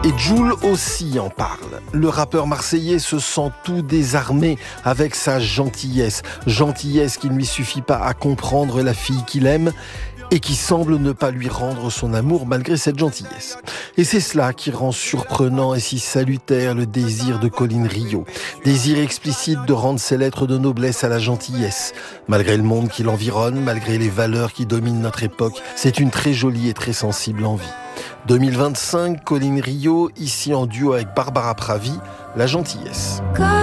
Et Jul aussi en parle. Le rappeur marseillais se sent tout désarmé avec sa gentillesse. Gentillesse qui ne lui suffit pas à comprendre la fille qu'il aime et qui semble ne pas lui rendre son amour malgré cette gentillesse. Et c'est cela qui rend surprenant et si salutaire le désir de Colline Rio. Désir explicite de rendre ses lettres de noblesse à la gentillesse. Malgré le monde qui l'environne, malgré les valeurs qui dominent notre époque, c'est une très jolie et très sensible envie. 2025, Colline Rio, ici en duo avec Barbara Pravi, La gentillesse.